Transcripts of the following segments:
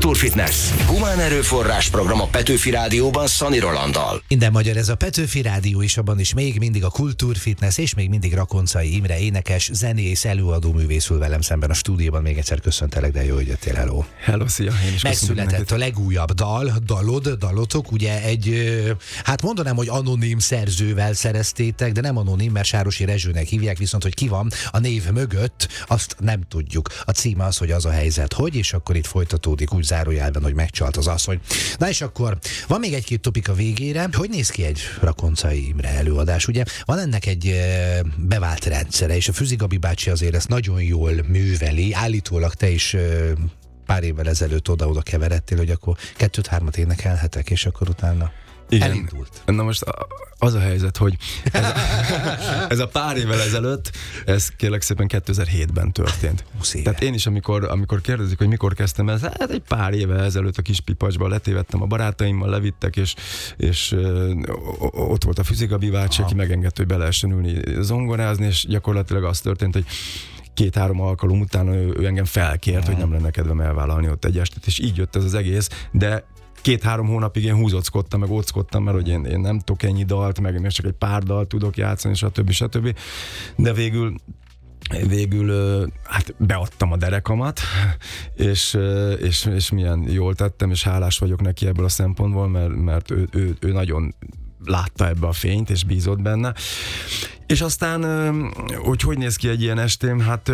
Kultúrfitness. Humán erőforrás program a Petőfi Rádióban Szani Rolanddal. Minden magyar, ez a Petőfi Rádió is, abban is még mindig a Kultúrfitness, és még mindig Rakoncai Imre énekes, zenész, előadó művész ül velem szemben a stúdióban. Még egyszer köszöntelek, de jó, hogy jöttél, hello. Hello, szia, én is megszületett a legújabb dalotok, ugye egy, hát mondanám, hogy anonim szerzővel szereztétek, de nem anonim, mert Sárosi Rezsőnek hívják, viszont hogy ki van a név mögött, azt nem tudjuk. A címe az, hogy az a helyzet, hogy, és akkor itt folytatódik úgy zárójelben, hogy megcsalt az asszony. Na és akkor van még egy-két topik a végére. Hogy néz ki egy Rakoncai Imre előadás? Ugye van ennek egy bevált rendszere, és a Füzi Gabi bácsi azért ezt nagyon jól műveli. Állítólag te is pár évvel ezelőtt oda-oda keveredtél, hogy akkor 2-3 énekelhetek, és akkor utána igen. Elindult. Na most az a helyzet, hogy ez a pár évvel ezelőtt, ez kérlek szépen 2007-ben történt. Tehát én is, amikor kérdezik, hogy mikor kezdtem ez, hát egy pár évvel ezelőtt a Kispipacsban letévettem a barátaimmal, levittek, és ott volt a Füzi Gabi bácsi, aki megengedte, hogy be lehessen ülni zongorázni, és gyakorlatilag az történt, hogy 2-3 alkalom után ő engem felkért, hogy nem lenne kedvem elvállalni ott egy estét, és így jött ez az egész, de 2-3 hónapig én húzockodtam, meg óckodtam, mert hogy én nem tudok ennyi dalt, meg csak egy pár dalt tudok játszani, stb. De végül hát beadtam a derekamat, és milyen jól tettem, és hálás vagyok neki ebből a szempontból, mert ő nagyon látta ebbe a fényt, és bízott benne. És aztán, hogy néz ki egy ilyen estém, hát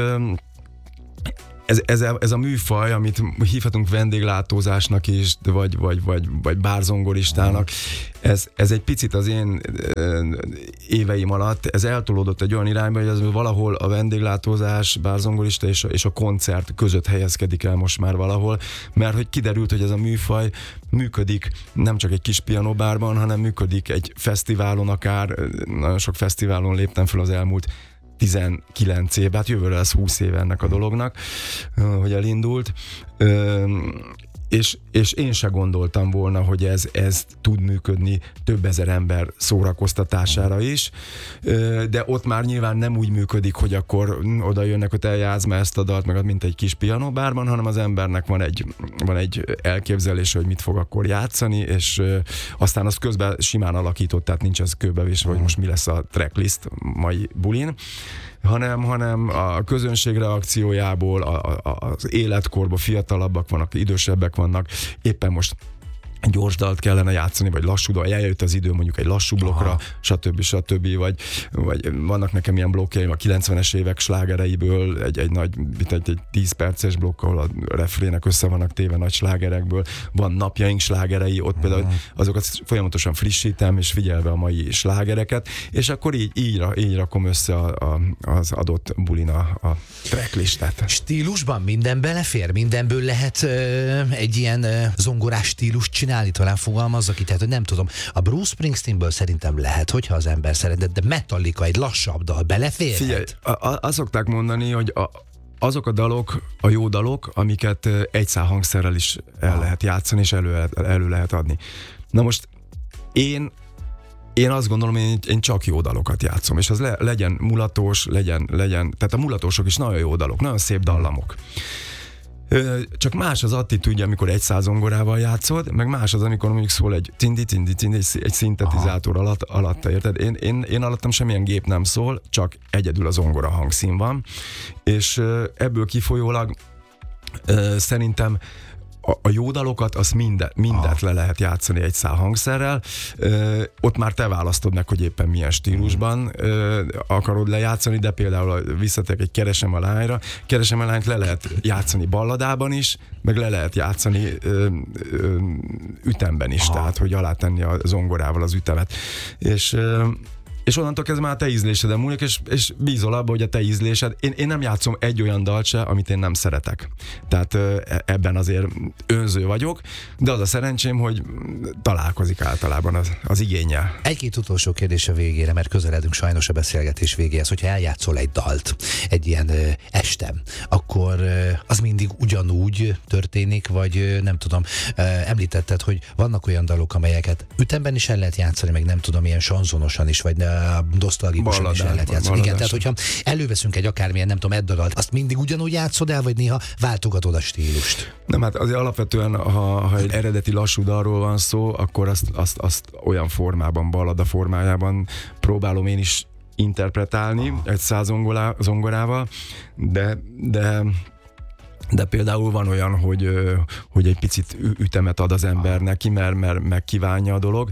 ez a műfaj, amit hívhatunk vendéglátózásnak is, vagy bárzongoristának, ez egy picit az én éveim alatt, ez eltolódott egy olyan irányba, hogy ez valahol a vendéglátózás, bárzongorista és a koncert között helyezkedik el most már valahol, mert hogy kiderült, hogy ez a műfaj működik nem csak egy kis pianobárban, hanem működik egy fesztiválon akár, nagyon sok fesztiválon léptem fel az elmúlt 19 év, hát jövőre lesz 20 éve ennek a dolognak, hogy elindult, és én se gondoltam volna, hogy ez tud működni több ezer ember szórakoztatására is, de ott már nyilván nem úgy működik, hogy akkor oda jönnek, hogy eljátsz már ezt a dalt, meg mint egy kis pianobárban, hanem az embernek van egy elképzelése, hogy mit fog akkor játszani, és aztán azt közben simán alakított, tehát nincs ez kőbevésve, hogy most mi lesz a tracklist mai bulin, hanem a közönség reakciójából, az életkorban fiatalabbak vannak, idősebbek vannak, éppen most gyors dalt kellene játszani, vagy lassú dal, eljött az idő mondjuk egy lassú blokkra, stb. Vagy vannak nekem ilyen blokkjaim a 90-es évek slágereiből, egy nagy, egy 10 perces blokk, ahol a refrének össze vannak téve nagy slágerekből, van napjaink slágerei, ott például azokat folyamatosan frissítem, és figyelve a mai slágereket, és akkor így rakom össze az adott bulin a tracklistát. Stílusban minden belefér? Mindenből lehet egy ilyen zongorás stílus csinálni, talán fogalmazza ki, tehát hogy nem tudom, a Bruce Springsteenből szerintem lehet, hogyha az ember szeret, de Metallica egy lassabb dal beleférhet? Figyelj, azt szokták mondani, hogy azok a dalok, a jó dalok, amiket egy szál hangszerrel is el lehet játszani, és elő lehet adni. Na most én azt gondolom, hogy én csak jó dalokat játszom, és az legyen mulatós, legyen, tehát a mulatósok is nagyon jó dalok, nagyon szép dallamok. Csak más az attitűdje, amikor egy zongorával játszod, meg más az, amikor mondjuk szól egy cindi, egy szintetizátor alatta, érted? Én alattam semmilyen gép nem szól, csak egyedül a zongora hangszín van, és ebből kifolyólag szerintem a jó dalokat, azt mindet le lehet játszani egy szál hangszerrel. Ott már te választod meg, hogy éppen milyen stílusban akarod lejátszani, de például visszatérek egy Keresem a lányra. Keresem a lányt le lehet játszani balladában is, meg le lehet játszani ütemben is, tehát hogy alátenni a zongorával az ütemet. És onnantól kezdve már a te ízléseden múlik, és bízol abba, hogy a te ízlésed. Én nem játszom egy olyan dalt se, amit én nem szeretek. Tehát ebben azért önző vagyok, de az a szerencsém, hogy találkozik általában az igénnyel. Egy-két utolsó kérdés a végére, mert közeledünk sajnos a beszélgetés végéhez. Hogyha eljátszol egy dalt egy ilyen estem, akkor az mindig ugyanúgy történik, vagy nem tudom, említetted, hogy vannak olyan dalok, amelyeket ütemben is el lehet játszani, meg nem tudom, ilyen sanzonosan is, vagy nosztalgikusan is el lehet játszani. Igen, tehát hogyha előveszünk egy akármilyen, nem tudom, Eddadalt, azt mindig ugyanúgy játszod el, vagy néha váltogatod a stílust? Nem, hát azért alapvetően, ha egy eredeti lassú dalról van szó, akkor azt olyan formában, ballada formájában próbálom én is interpretálni egy zongorával, de például van olyan, hogy egy picit ütemet ad az ember neki, mert megkívánja a dolog.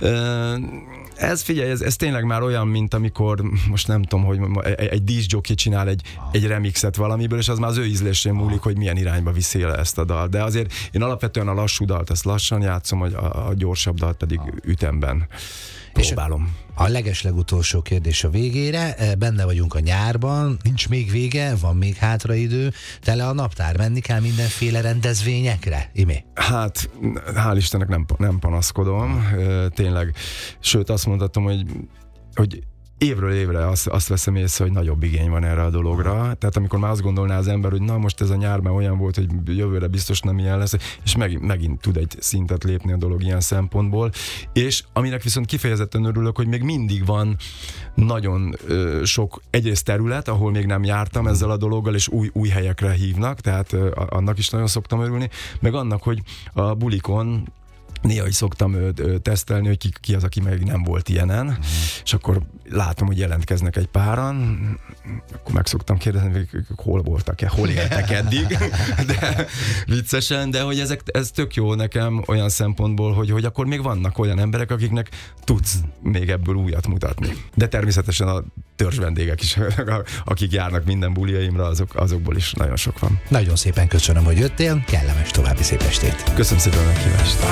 Ez tényleg már olyan, mint amikor, most nem tudom, hogy egy diszjockey csinál egy remixet valamiből, és az már az ő ízlésén múlik, hogy milyen irányba viszi el ezt a dal. De azért én alapvetően a lassú dalt ezt lassan játszom, a gyorsabb dalt pedig ütemben próbálom. A legeslegutolsó kérdés a végére, benne vagyunk a nyárban, nincs még vége, van még hátra idő, tele a naptár, menni kell mindenféle rendezvényekre, Imé? Hát, hál' Istennek nem panaszkodom, tényleg, sőt azt mondhatom, hogy évről évre azt veszem észre, hogy nagyobb igény van erre a dologra. Tehát amikor már azt gondolná az ember, hogy na most ez a nyárban olyan volt, hogy jövőre biztos nem ilyen lesz, és megint tud egy szintet lépni a dolog ilyen szempontból. És aminek viszont kifejezetten örülök, hogy még mindig van nagyon sok egyrészt terület, ahol még nem jártam ezzel a dologgal, és új helyekre hívnak, tehát annak is nagyon szoktam örülni, meg annak, hogy a bulikon néha is szoktam tesztelni, hogy ki az, aki még nem volt ilyenen, és akkor látom, hogy jelentkeznek egy páran, akkor meg szoktam kérdezni, hogy hol voltak-e, hol éltek eddig, de viccesen, de hogy ez tök jó nekem olyan szempontból, hogy akkor még vannak olyan emberek, akiknek tudsz még ebből újat mutatni. De természetesen a törzs vendégek is, akik járnak minden buliaimra, azokból is nagyon sok van. Nagyon szépen köszönöm, hogy jöttél, kellemes további szép estét. Köszönöm szépen a meghívást.